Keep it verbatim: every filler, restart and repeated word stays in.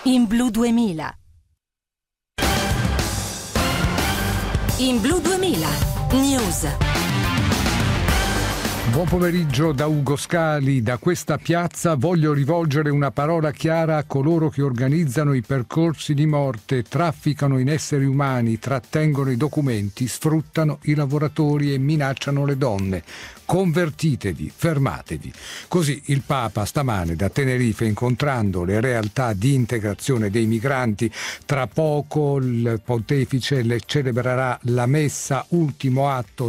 In Blu duemila. In Blu duemila. News. Buon pomeriggio da Ugo Scali. Da questa piazza voglio rivolgere una parola chiara a coloro che organizzano i percorsi di morte, trafficano in esseri umani, trattengono i documenti, sfruttano i lavoratori e minacciano le donne. Convertitevi, fermatevi. Così il Papa stamane da Tenerife, incontrando le realtà di integrazione dei migranti. Tra poco il Pontefice le celebrerà la messa, ultimo atto